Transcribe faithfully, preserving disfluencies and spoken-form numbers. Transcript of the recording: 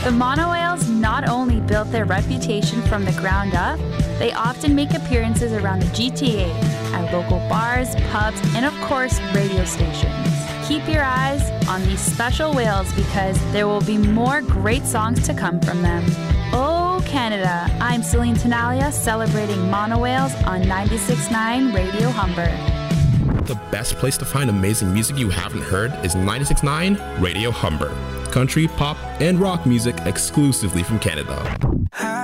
The Monowhales not only built their reputation from the ground up, they often make appearances around the G T A at local bars, pubs, and of course, radio stations. Keep your eyes on these special whales because there will be more great songs to come from them. Oh, Canada! I'm Celine Tenalia celebrating Monowhales on ninety-six point nine Radio Humber. The best place to find amazing music you haven't heard is ninety-six point nine Radio Humber. Country, pop, and rock music exclusively from Canada.